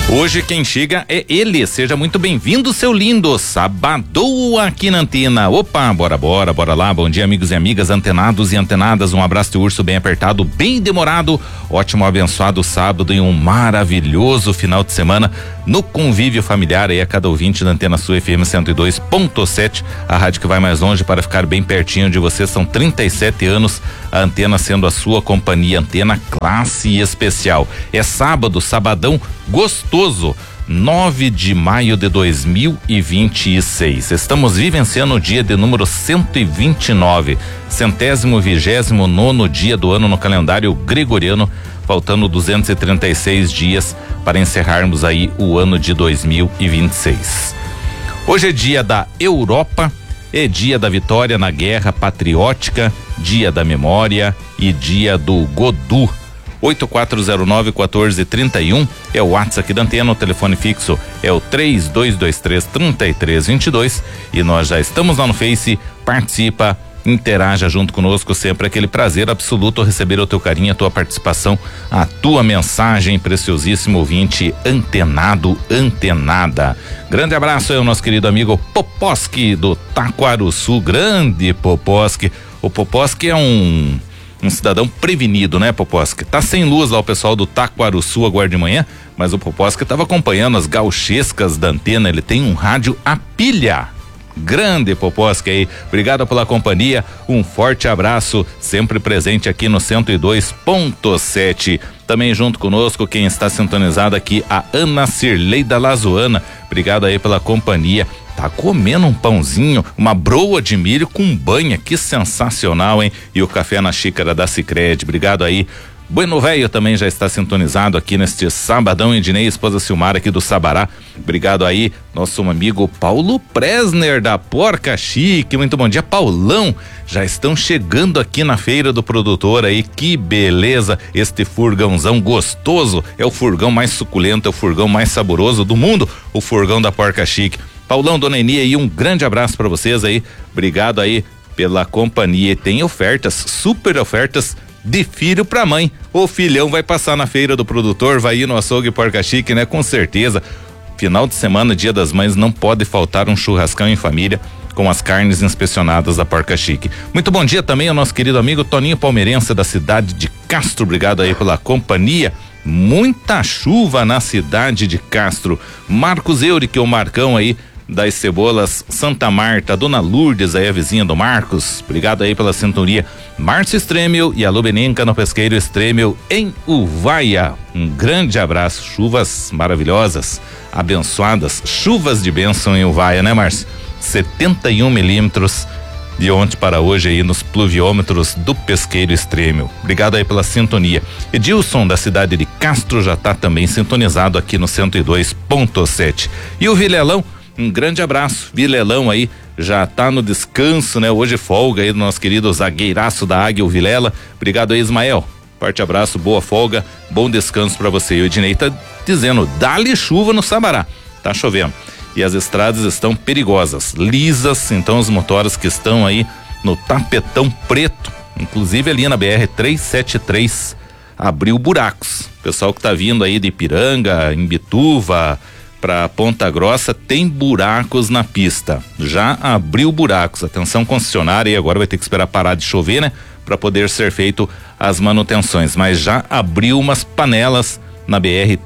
Hoje quem chega é ele, seja muito bem-vindo, seu lindo, Sabadão aqui na Antena. Opa, bora lá, bom dia amigos e amigas, antenados e antenadas, um abraço de urso bem apertado, bem demorado, ótimo abençoado sábado e um maravilhoso final de semana no convívio familiar aí a cada ouvinte da Antena Sul FM 102.7, a rádio que vai mais longe para ficar bem pertinho de você. São 37 anos a Antena sendo a sua companhia, Antena classe especial. É sábado, sabadão gostoso, 9 de maio de 2026. Estamos vivenciando o dia de número 129, 129º dia do ano no calendário gregoriano, faltando 236 dias para encerrarmos aí o ano de 2026. Hoje é dia da Europa, é dia da vitória na guerra patriótica, dia da memória e dia do Godu. 8409-1431 é o WhatsApp aqui da Antena, o telefone fixo é o 3223-3322 e nós já estamos lá no Face. Participa, interaja junto conosco, sempre aquele prazer absoluto receber o teu carinho, a tua participação, a tua mensagem, preciosíssimo ouvinte antenado, antenada. Grande abraço aí ao nosso querido amigo Poposki do Taquaruçu, grande Poposki. O Poposki é um cidadão prevenido, né, Poposki? Tá sem luz lá o pessoal do Taquaruçu agora de manhã, mas o Poposki tava acompanhando as gauchescas da Antena, ele tem um rádio a pilha. Grande Poposki aí, obrigado pela companhia, um forte abraço, sempre presente aqui no 102.7. Também junto conosco quem está sintonizado aqui, a Ana Cirleida Lazoana, obrigado aí pela companhia. Tá comendo um pãozinho, uma broa de milho com banha, que sensacional, hein? E o café na xícara da Sicredi, obrigado aí. Bueno Velho também já está sintonizado aqui neste sabadão. Ednei, esposa Silmar aqui do Sabará, obrigado aí, nosso amigo Paulo Presner da Porca Chique, muito bom dia, Paulão. Já estão chegando aqui na feira do produtor aí, que beleza, este furgãozão gostoso, é o furgão mais suculento, é o furgão mais saboroso do mundo, o furgão da Porca Chique. Paulão, dona Eni aí, um grande abraço para vocês aí, obrigado aí pela companhia. Tem ofertas, super ofertas de filho pra mãe. O filhão vai passar na feira do produtor, vai ir no açougue Porca Chique, né? Com certeza. Final de semana, dia das mães, não pode faltar um churrascão em família com as carnes inspecionadas da Porca Chique. Muito bom dia também ao nosso querido amigo Toninho Palmeirense da cidade de Castro, obrigado aí pela companhia. Muita chuva na cidade de Castro. Marcos Euric, o Marcão aí das Cebolas Santa Marta, Dona Lourdes aí, a vizinha do Marcos, obrigado aí pela sintonia. Márcio Estremel e a Lubenenca no Pesqueiro Estremel em Uvaia, um grande abraço, chuvas maravilhosas, abençoadas, chuvas de bênção em Uvaia, né, Márcio? 71 milímetros de ontem para hoje aí nos pluviômetros do Pesqueiro Estremel, obrigado aí pela sintonia. Edilson da cidade de Castro já tá também sintonizado aqui no 102.7 e o Vilelão, um grande abraço, Vilelão aí, já tá no descanso, né? Hoje folga aí do nosso querido zagueiraço da Águia, o Vilela. Obrigado aí, Ismael. Forte abraço, boa folga, bom descanso pra você. E o Ednei tá dizendo, dá-lhe chuva no Sabará. Tá chovendo. E as estradas estão perigosas, lisas, então os motores que estão aí no tapetão preto, inclusive ali na BR-373, abriu buracos. Pessoal que tá vindo aí de Ipiranga, Imbituva, para Ponta Grossa, tem buracos na pista, já abriu buracos, atenção concessionária, e agora vai ter que esperar parar de chover, né, para poder ser feito as manutenções, mas já abriu umas panelas na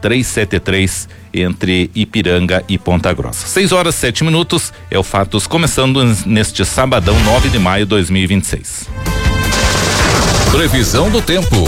BR-373 entre Ipiranga e Ponta Grossa. 6h07, é o Fatos começando neste sabadão 9 de maio de 2026. Previsão do tempo.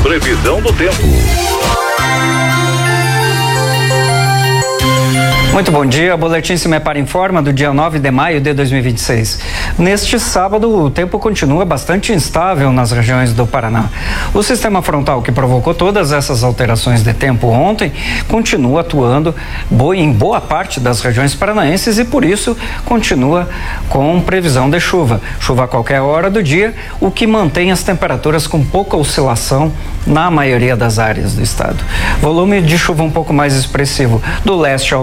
Muito bom dia, Boletim Se Me Para Informa do dia 9 de maio de 2026. Neste sábado, o tempo continua bastante instável nas regiões do Paraná. O sistema frontal que provocou todas essas alterações de tempo ontem continua atuando em boa parte das regiões paranaenses e por isso continua com previsão de chuva. Chuva a qualquer hora do dia, o que mantém as temperaturas com pouca oscilação na maioria das áreas do estado. Volume de chuva um pouco mais expressivo do leste ao norte,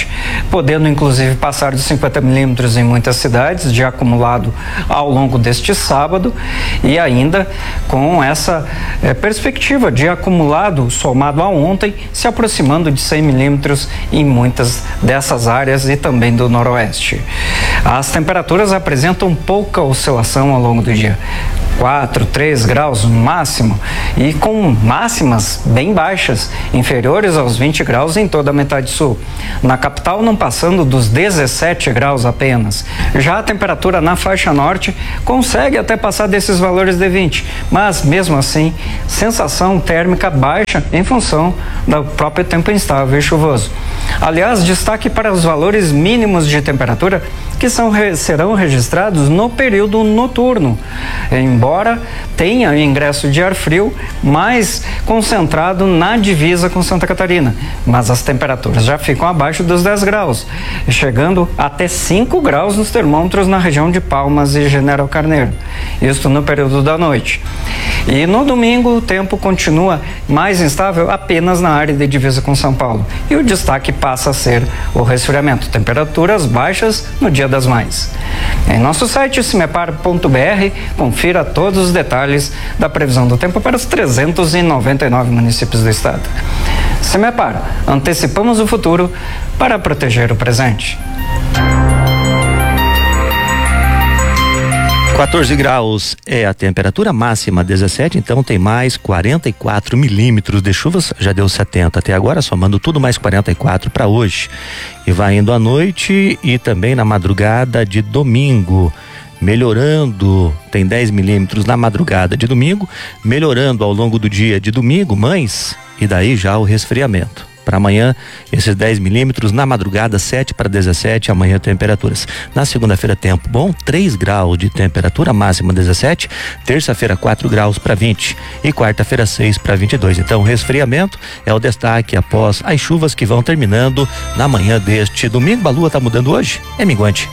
Norte, podendo inclusive passar dos 50 milímetros em muitas cidades de acumulado ao longo deste sábado, e ainda com essa perspectiva de acumulado somado a ontem, se aproximando de 100 milímetros em muitas dessas áreas e também do noroeste. As temperaturas apresentam pouca oscilação ao longo do dia. 4, 3 graus no máximo, e com máximas bem baixas, inferiores aos 20 graus em toda a metade sul. Na capital não passando dos 17 graus apenas. Já a temperatura na faixa norte consegue até passar desses valores de 20, mas mesmo assim, sensação térmica baixa em função do próprio tempo instável e chuvoso. Aliás, destaque para os valores mínimos de temperatura que serão registrados no período noturno, embora tenha ingresso de ar frio mais concentrado na divisa com Santa Catarina, mas as temperaturas já ficam abaixo dos 10 graus, chegando até 5 graus nos termômetros na região de Palmas e General Carneiro, isto no período da noite. E no domingo o tempo continua mais instável apenas na área de divisa com São Paulo, e o destaque passa a ser o resfriamento, temperaturas baixas no Dia das Mães. Em nosso site cimepar.br, confira todos os detalhes da previsão do tempo para os 399 municípios do estado. Cimepar, antecipamos o futuro para proteger o presente. 14 graus é a temperatura, máxima 17, então tem mais 44 milímetros de chuvas, já deu 70 até agora, somando tudo mais 44 para hoje. E vai indo à noite e também na madrugada de domingo, melhorando, tem 10 milímetros na madrugada de domingo, melhorando ao longo do dia de domingo, Mães, e daí já o resfriamento. Para amanhã, esses 10 milímetros, na madrugada 7 para 17, amanhã temperaturas. Na segunda-feira, tempo bom, 3 graus de temperatura, máxima 17, terça-feira 4 graus para 20 e quarta-feira 6 para 22. Então, resfriamento é o destaque após as chuvas que vão terminando na manhã deste domingo. A lua está mudando hoje, é minguante.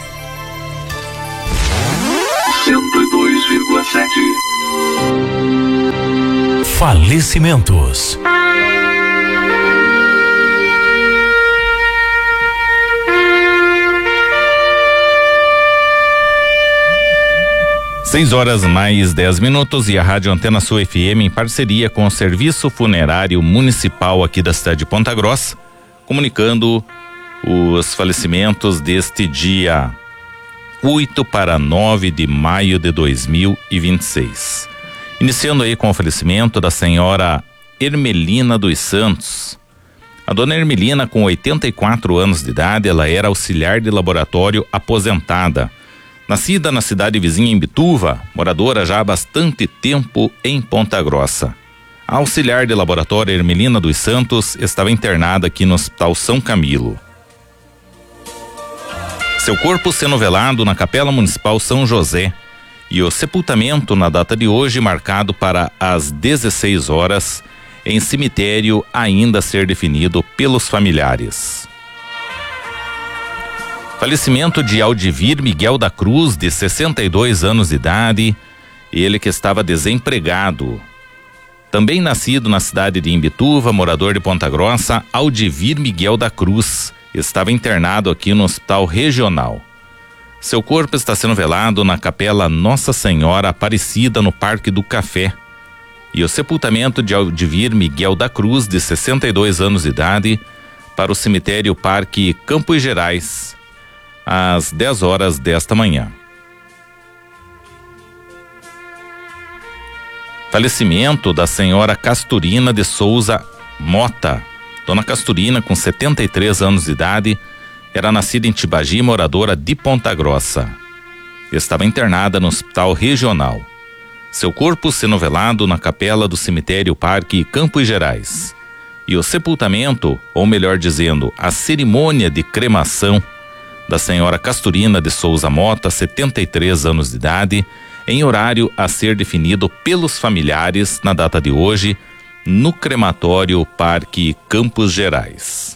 102,7. Falecimentos. Seis horas mais 10 minutos e a Rádio Antena Sul FM, em parceria com o Serviço Funerário Municipal aqui da cidade de Ponta Grossa, comunicando os falecimentos deste dia 8 para 9 de maio de 2026. Iniciando aí com o falecimento da senhora Ermelina dos Santos. A dona Ermelina, com 84 anos de idade, ela era auxiliar de laboratório aposentada. Nascida na cidade vizinha Imbituva, moradora já há bastante tempo em Ponta Grossa. A auxiliar de laboratório Ermelina dos Santos estava internada aqui no Hospital São Camilo. Seu corpo sendo velado na Capela Municipal São José e o sepultamento na data de hoje marcado para as 16 horas em cemitério ainda a ser definido pelos familiares. Falecimento de Aldivir Miguel da Cruz, de 62 anos de idade, ele que estava desempregado. Também nascido na cidade de Imbituva, morador de Ponta Grossa, Aldivir Miguel da Cruz, estava internado aqui no Hospital Regional. Seu corpo está sendo velado na Capela Nossa Senhora Aparecida, no Parque do Café. E o sepultamento de Aldivir Miguel da Cruz, de 62 anos de idade, para o cemitério Parque Campos Gerais, às 10 horas desta manhã. Falecimento da senhora Casturina de Souza Mota. Dona Casturina, com 73 anos de idade, era nascida em Tibagi, moradora de Ponta Grossa. Estava internada no Hospital Regional. Seu corpo sendo velado na capela do cemitério Parque Campos Gerais. E o sepultamento, ou melhor dizendo, a cerimônia de cremação da senhora Casturina de Souza Mota, 73 anos de idade, em horário a ser definido pelos familiares na data de hoje, no crematório Parque Campos Gerais.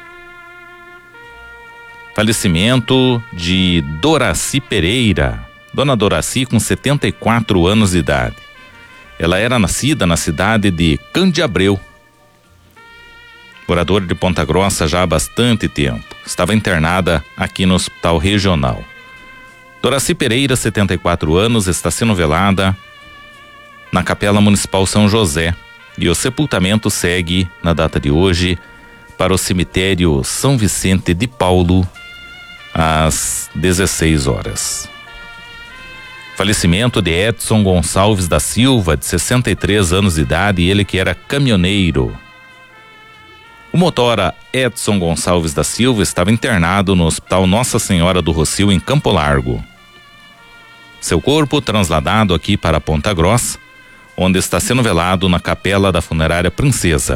Falecimento de Doraci Pereira. Dona Doraci, com 74 anos de idade. Ela era nascida na cidade de Candiabreu. morador de Ponta Grossa já há bastante tempo. Estava internada aqui no Hospital Regional. Doraci Pereira, 74 anos, está sendo velada na Capela Municipal São José e o sepultamento segue na data de hoje para o cemitério São Vicente de Paulo às 16 horas. Falecimento de Edson Gonçalves da Silva, de 63 anos de idade, ele que era caminhoneiro. O motora Edson Gonçalves da Silva estava internado no Hospital Nossa Senhora do Rocio, em Campo Largo. Seu corpo trasladado aqui para Ponta Grossa, onde está sendo velado na Capela da Funerária Princesa.